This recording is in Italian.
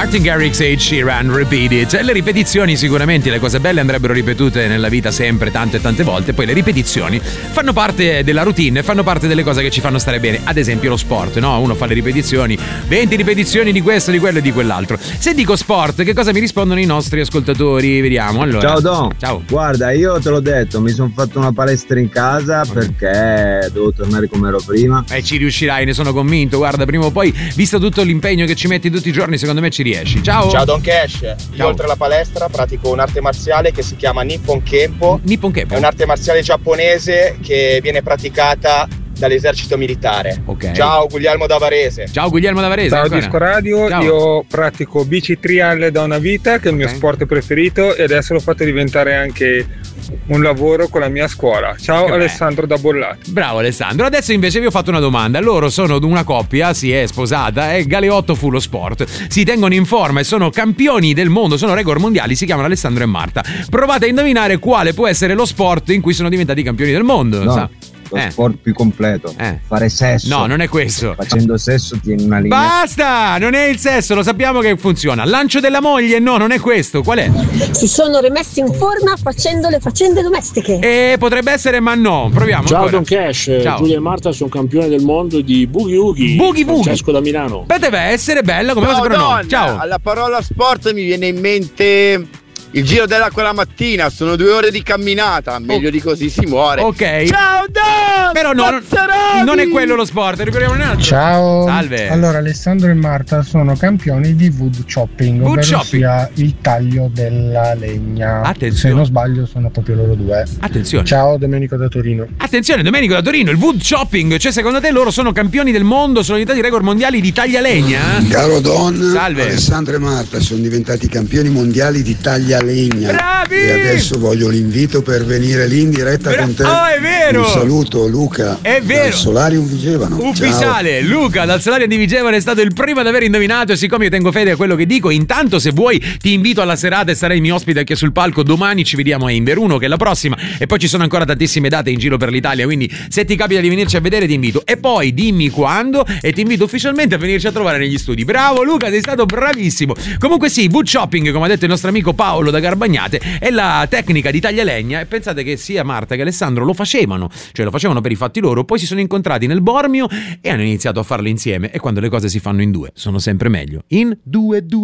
Martin Garrix e Ed Sheeran, Repeat It. Le ripetizioni sicuramente, le cose belle andrebbero ripetute nella vita sempre, tante e tante volte. Poi le ripetizioni fanno parte della routine, fanno parte delle cose che ci fanno stare bene. Ad esempio lo sport, no? Uno fa le ripetizioni, 20 ripetizioni di questo, di quello e di quell'altro. Se dico sport, che cosa mi rispondono i nostri ascoltatori? Vediamo. Allora. Ciao Don. Ciao. Guarda, io te l'ho detto, mi sono fatto una palestra in casa perché devo tornare come ero prima. Ci riuscirai, ne sono convinto. Guarda, prima o poi, visto tutto l'impegno che ci metti tutti i giorni, secondo me ci riesci. Ciao. Ciao Don Cash. Ciao. Io oltre alla palestra pratico un'arte marziale che si chiama Nippon Kempo. Nippon Kempo. È un'arte marziale giapponese che viene praticata dall'esercito militare. Ok. Ciao Guglielmo da Varese. Ciao Guglielmo da Varese. Ciao ancora. Disco Radio, Ciao. io pratico bici trial da una vita, che è il mio sport preferito, e adesso l'ho fatto diventare anche un lavoro con la mia scuola. Ciao Che Alessandro da Bollate. Bravo Alessandro. Adesso invece vi ho fatto una domanda. Loro sono una coppia, si è sposata, e Galeotto fu lo sport. Si tengono in forma e sono campioni del mondo, sono record mondiali, si chiamano Alessandro e Marta. Provate a indovinare quale può essere lo sport in cui sono diventati campioni del mondo. No, lo sport più completo. Fare sesso. No, non è questo. Facendo sesso tieni una linea. Basta! Non è il sesso, lo sappiamo che funziona. Lancio della moglie, no, non è questo. Qual è? Si sono rimessi in forma facendo le faccende domestiche. Potrebbe essere, ma no. Proviamo. Ciao ancora. Don Cash, Ciao. Giulia e Marta sono campione del mondo di Boogie Woogie. Boogie Woogie. Francesco da Milano. Beh, deve essere bella come cosa, però no. Donna, Ciao. alla parola sport mi viene in mente il giro dell'acqua la mattina, sono 2 ore di camminata, meglio di così si muore. Ok. Ciao Don! Però no, non è quello lo sport, ricordiamo un altro. Ciao. Salve. Allora, Alessandro e Marta sono campioni di wood chopping, Wood ovvero chopping. sia il taglio della legna. Attenzione. Se non sbaglio sono proprio loro due. Attenzione. Ciao, Domenico da Torino. Attenzione, Domenico da Torino, il wood chopping. Cioè, secondo te loro sono campioni del mondo, sono diventati record mondiali di taglialegna? Caro Don, Salve. Alessandro e Marta sono diventati campioni mondiali di taglialegna. Bravi! E adesso voglio l'invito per venire lì in diretta con te. Oh, è vero! Un saluto Luca. È vero! Dal Solarium Vigevano. Ufficiale, Luca dal Solarium di Vigevano è stato il primo ad aver indovinato, e siccome io tengo fede a quello che dico, intanto se vuoi ti invito alla serata e sarai mio ospite anche sul palco. Domani ci vediamo a Inveruno, che è la prossima, e poi ci sono ancora tantissime date in giro per l'Italia, quindi se ti capita di venirci a vedere ti invito, e poi dimmi quando e ti invito ufficialmente a venirci a trovare negli studi. Bravo Luca, sei stato bravissimo. Comunque sì, wood chopping, come ha detto il nostro amico Paolo da Garbagnate, è la tecnica di taglialegna, e pensate che sia Marta che Alessandro lo facevano per i fatti loro, poi si sono incontrati nel Bormio e hanno iniziato a farlo insieme, e quando le cose si fanno in due sono sempre meglio in 2-2.